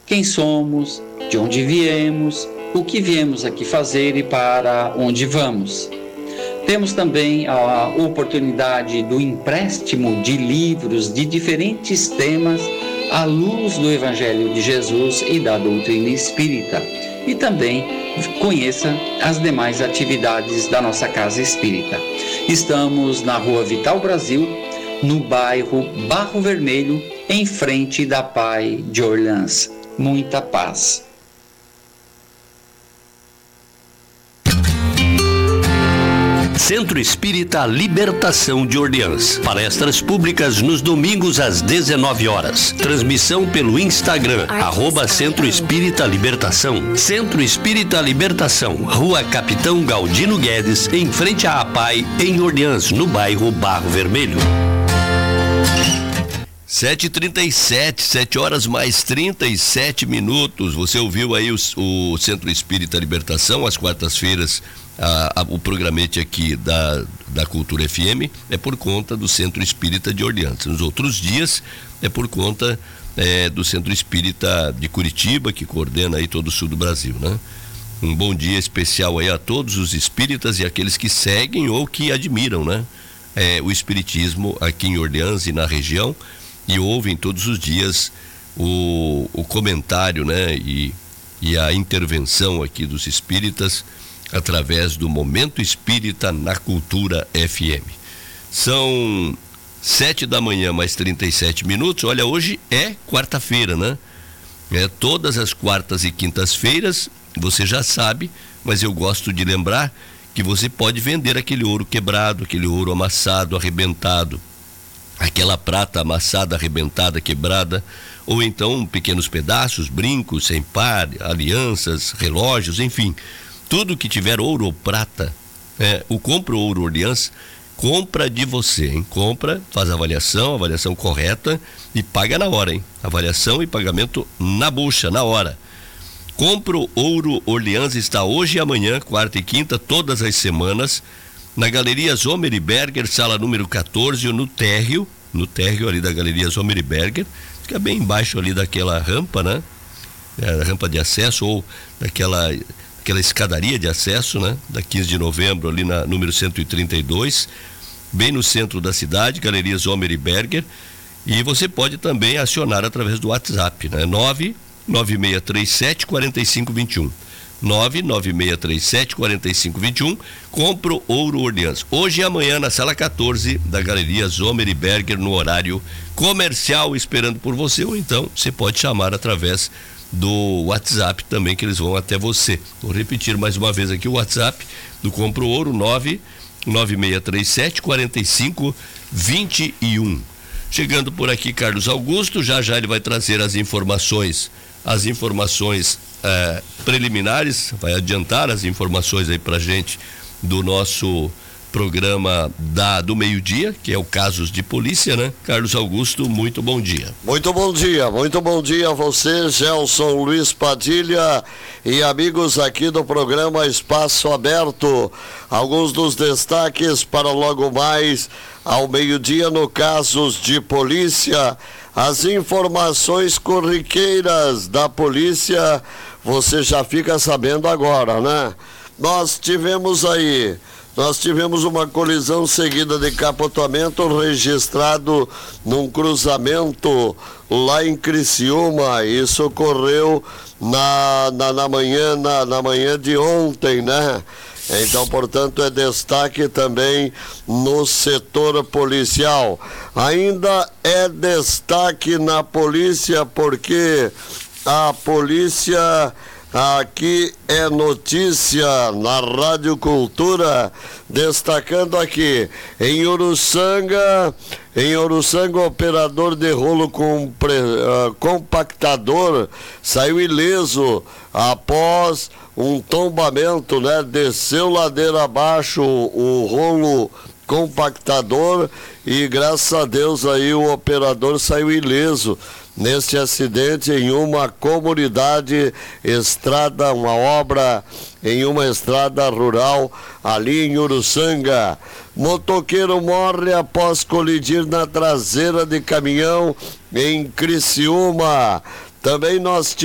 quem somos, de onde viemos, o que viemos aqui fazer e para onde vamos. Temos também a oportunidade do empréstimo de livros de diferentes temas à luz do Evangelho de Jesus e da doutrina espírita. E também conheça as demais atividades da nossa Casa Espírita. Estamos na Rua Vital Brasil, no bairro Barro Vermelho, em frente da Pai de Orleans. Muita paz. Centro Espírita Libertação de Orleans. Palestras públicas nos domingos às 19 horas. Transmissão pelo Instagram, @Centro Espírita Libertação. Centro Espírita Libertação, Rua Capitão Galdino Guedes, em frente à APAI, em Orleans, no bairro Barro Vermelho. 7h37, 7 horas mais 37 minutos. Você ouviu aí o Centro Espírita Libertação, às quartas-feiras. O programete aqui da Cultura FM é por conta do Centro Espírita de Orleans. Nos outros dias é por conta do Centro Espírita de Curitiba, que coordena aí todo o sul do Brasil, né? Um bom dia especial aí a todos os espíritas e aqueles que seguem ou que admiram, né? O espiritismo aqui em Orleans e na região, e ouvem todos os dias o comentário, né? E a intervenção aqui dos espíritas através do Momento Espírita na Cultura FM. São 7 da manhã mais 37 minutos. Olha, hoje é quarta-feira, né? Todas as quartas e quintas-feiras, você já sabe, mas eu gosto de lembrar que você pode vender aquele ouro quebrado, aquele ouro amassado, arrebentado, aquela prata amassada, arrebentada, quebrada, ou então pequenos pedaços, brincos sem par, alianças, relógios, enfim. Tudo que tiver ouro ou prata, o Compra Ouro Orleans compra de você, hein? Compra, faz a avaliação correta e paga na hora, hein? Avaliação e pagamento na bucha, na hora. Compra Ouro Orleans está hoje e amanhã, quarta e quinta, todas as semanas, na Galeria Zomer e Berger, sala número 14, no térreo ali da Galeria Zomer e Berger, fica bem embaixo ali daquela rampa, né? A rampa de acesso ou daquela escadaria de acesso, né? Da 15 de novembro, ali na número 132, bem no centro da cidade, Galeria Zomer e Berger. E você pode também acionar através do WhatsApp, né? 99637-4521. 99637-4521. Compro Ouro Orleans. Hoje e amanhã na sala 14 da Galeria Zomer e Berger, no horário comercial, esperando por você, ou então você pode chamar através do WhatsApp também, que eles vão até você. Vou repetir mais uma vez aqui o WhatsApp do Compro Ouro, 99637-4521. Chegando por aqui Carlos Augusto, já ele vai trazer as informações preliminares, vai adiantar as informações aí pra gente do nosso programa do meio-dia, que é o Casos de Polícia, né? Carlos Augusto, muito bom dia. Muito bom dia a você, Gelson Luiz Padilha e amigos aqui do programa Espaço Aberto. Alguns dos destaques para logo mais ao meio-dia no Casos de Polícia. As informações corriqueiras da polícia, você já fica sabendo agora, né? Nós tivemos uma colisão seguida de capotamento registrado num cruzamento lá em Criciúma. Isso ocorreu na manhã de ontem, né? Então, portanto, é destaque também no setor policial. Ainda é destaque na polícia porque a polícia... Aqui é notícia na Rádio Cultura, destacando aqui, em Uruçanga, operador de rolo com compactador saiu ileso após um tombamento, né? Desceu ladeira abaixo o rolo compactador e graças a Deus aí o operador saiu ileso neste acidente em uma comunidade, uma obra em uma estrada rural ali em Uruçanga. Motoqueiro morre após colidir na traseira de caminhão em Criciúma. Também nós